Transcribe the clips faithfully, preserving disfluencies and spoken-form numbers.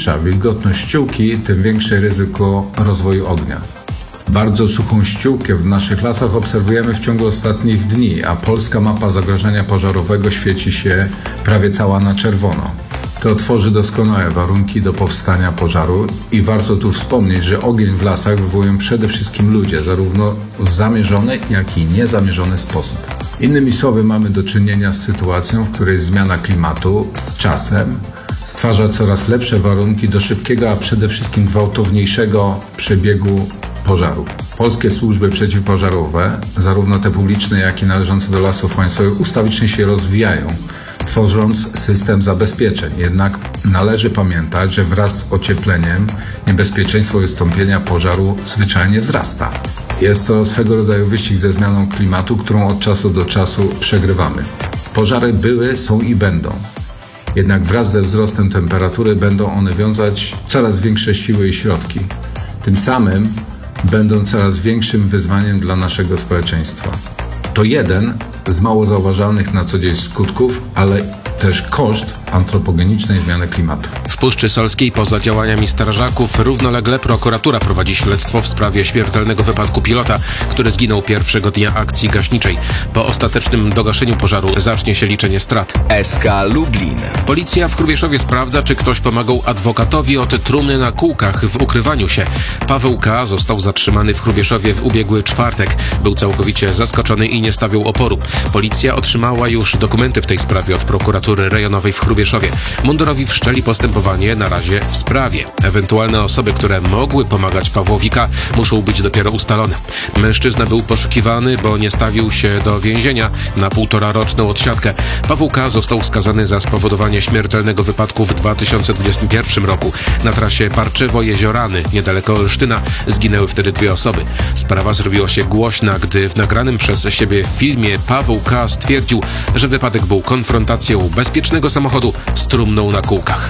wyższa wilgotność ściółki, tym większe ryzyko rozwoju ognia. Bardzo suchą ściółkę w naszych lasach obserwujemy w ciągu ostatnich dni, a polska mapa zagrożenia pożarowego świeci się prawie cała na czerwono. To tworzy doskonałe warunki do powstania pożaru i warto tu wspomnieć, że ogień w lasach wywołują przede wszystkim ludzie, zarówno w zamierzony, jak i niezamierzony sposób. Innymi słowy, mamy do czynienia z sytuacją, w której zmiana klimatu z czasem stwarza coraz lepsze warunki do szybkiego, a przede wszystkim gwałtowniejszego przebiegu pożaru. Polskie służby przeciwpożarowe, zarówno te publiczne, jak i należące do Lasów Państwowych, ustawicznie się rozwijają, tworząc system zabezpieczeń. Jednak należy pamiętać, że wraz z ociepleniem niebezpieczeństwo wystąpienia pożaru zwyczajnie wzrasta. Jest to swego rodzaju wyścig ze zmianą klimatu, którą od czasu do czasu przegrywamy. Pożary były, są i będą. Jednak wraz ze wzrostem temperatury będą one wiązać coraz większe siły i środki. Tym samym będą coraz większym wyzwaniem dla naszego społeczeństwa. To jeden z mało zauważalnych na co dzień skutków, ale też koszt antropogenicznej zmiany klimatu. W Puszczy Solskiej poza działaniami strażaków równolegle prokuratura prowadzi śledztwo w sprawie śmiertelnego wypadku pilota, który zginął pierwszego dnia akcji gaśniczej. Po ostatecznym dogaszeniu pożaru zacznie się liczenie strat. S K Lublin. Policja w Hrubieszowie sprawdza, czy ktoś pomagał adwokatowi od trumny na kółkach w ukrywaniu się. Paweł K. został zatrzymany w Hrubieszowie w ubiegły czwartek. Był całkowicie zaskoczony i nie stawiał oporu. Policja otrzymała już dokumenty w tej sprawie od prokuratury rejonowej w Hrubieszowie. Mundurowi wszczęli postępowanie na razie w sprawie. Ewentualne osoby, które mogły pomagać Pawłowi K., muszą być dopiero ustalone. Mężczyzna był poszukiwany, bo nie stawił się do więzienia na półtoraroczną odsiadkę. Paweł K. został skazany za spowodowanie śmiertelnego wypadku w dwa tysiące dwudziestym pierwszym roku. Na trasie Parczywo-Jeziorany, niedaleko Olsztyna, zginęły wtedy dwie osoby. Sprawa zrobiła się głośna, gdy w nagranym przez siebie filmie Paweł K. stwierdził, że wypadek był konfrontacją bezpiecznego samochodu z trumną na kółkach.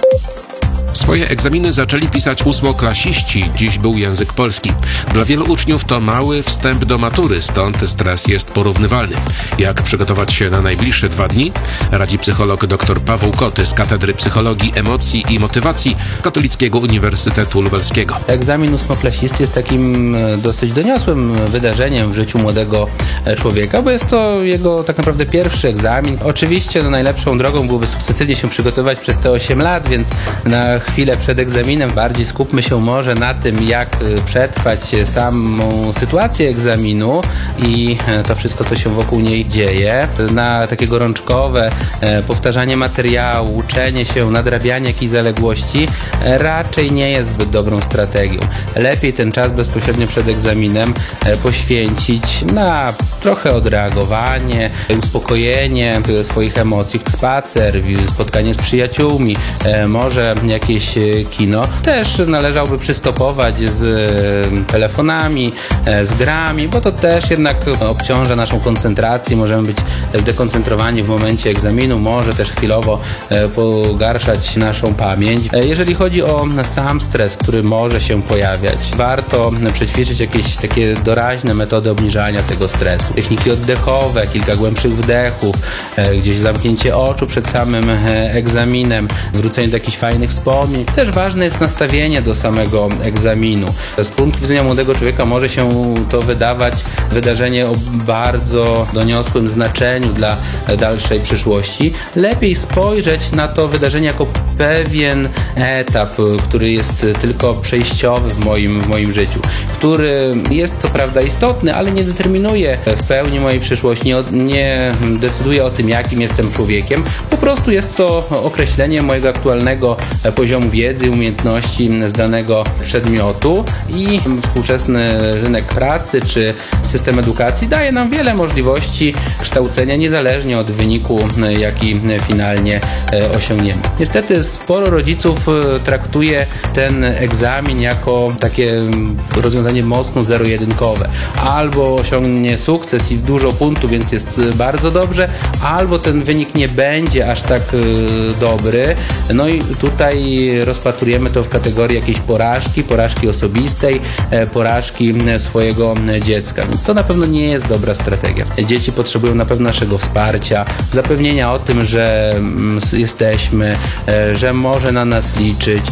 Swoje egzaminy zaczęli pisać ósmoklasiści, dziś był język polski. Dla wielu uczniów to mały wstęp do matury, stąd stres jest porównywalny. Jak przygotować się na najbliższe dwa dni? Radzi psycholog dr Paweł Koty z Katedry Psychologii, Emocji i Motywacji Katolickiego Uniwersytetu Lubelskiego. Egzamin ósmoklasisty jest takim dosyć doniosłym wydarzeniem w życiu młodego człowieka, bo jest to jego tak naprawdę pierwszy egzamin. Oczywiście no, najlepszą drogą byłoby sukcesywnie się przygotować przez te osiem lat, więc na chwilę przed egzaminem bardziej skupmy się może na tym, jak przetrwać samą sytuację egzaminu i to wszystko, co się wokół niej dzieje. Na takie gorączkowe powtarzanie materiału, uczenie się, nadrabianie jakichś zaległości raczej nie jest zbyt dobrą strategią. Lepiej ten czas bezpośrednio przed egzaminem poświęcić na trochę odreagowanie, uspokojenie swoich emocji, spacer, spotkanie z przyjaciółmi, może jakieś kino. Też należałoby przystopować z telefonami, z grami, bo to też jednak obciąża naszą koncentrację. Możemy być zdekoncentrowani w momencie egzaminu, może też chwilowo pogarszać naszą pamięć. Jeżeli chodzi o sam stres, który może się pojawiać, warto przećwiczyć jakieś takie doraźne metody obniżania tego stresu. Techniki oddechowe, kilka głębszych wdechów, gdzieś zamknięcie oczu przed samym egzaminem, wrócenie do jakichś fajnych wspomnień. Też ważne jest nastawienie do samego egzaminu. Z punktu widzenia młodego człowieka może się to wydawać wydarzenie o bardzo doniosłym znaczeniu dla dalszej przyszłości. Lepiej spojrzeć na to wydarzenie jako pewien etap, który jest tylko przejściowy w moim, w moim życiu, który jest co prawda istotny, ale nie determinuje w pełni mojej przyszłości, nie, nie decyduje o tym, jakim jestem człowiekiem. Po prostu jest to określenie mojego aktualnego poziomu wiedzy i umiejętności z danego przedmiotu i współczesny rynek pracy czy system edukacji daje nam wiele możliwości kształcenia niezależnie od wyniku, jaki finalnie osiągniemy. Niestety sporo rodziców traktuje ten egzamin jako takie rozwiązanie mocno zero-jedynkowe. Albo osiągnie sukces i dużo punktów, więc jest bardzo dobrze, albo ten wynik nie będzie aż tak dobry. No i tutaj rozpatrujemy to w kategorii jakiejś porażki, porażki osobistej, porażki swojego dziecka. Więc to na pewno nie jest dobra strategia. Dzieci potrzebują na pewno naszego wsparcia, zapewnienia o tym, że jesteśmy, że może na nas liczyć,